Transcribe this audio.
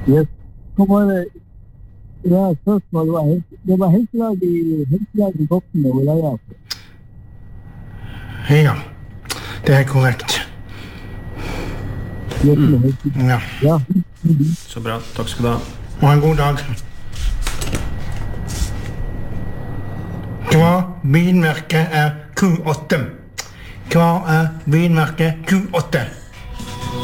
Yes. Hva var det? Ja, spørsmålet var det var helselag i Bokne hvor jeg er på. Ja, det er korrekt. Ja. Ja. Så bra, takk skal du ha. Og en god dag. Hva bilmerket er Q8? Hva er bilmerket Q8?